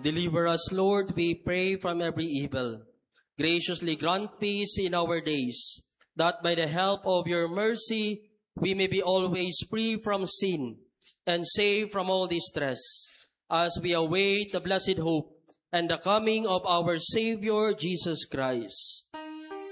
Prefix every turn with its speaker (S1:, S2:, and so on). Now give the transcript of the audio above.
S1: Deliver us, Lord, we pray, from every evil. Graciously grant peace in our days, that by the help of your mercy we may be always free from sin and safe from all distress, as we await the blessed hope and the coming of our Savior Jesus Christ.